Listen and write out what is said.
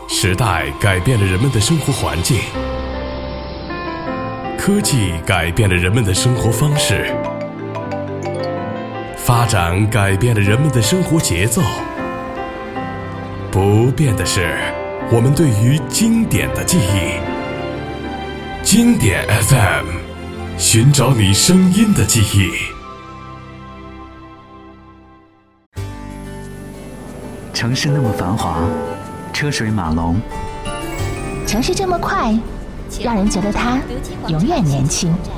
时代改变了人们的生活环境，科技改变了人们的生活方式，发展改变了人们的生活节奏。不变的是我们对于经典的记忆。经典 FM， 寻找你声音的记忆。 城市那么繁华，车水马龙， 城市这么快，让人觉得它永远年轻。